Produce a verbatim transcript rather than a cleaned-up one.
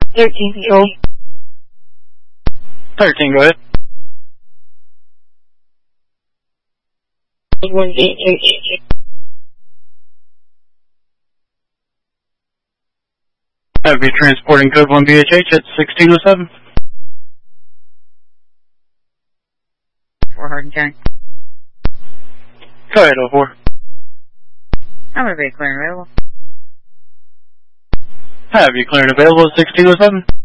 thirteen, go. thirteen, go ahead. one eight eight eight. Have you transporting code one B H H at sixteen oh seven? For Hardin County. Go ahead, oh four. I'm going to be clear and available. Have you cleared available at sixteen oh seven?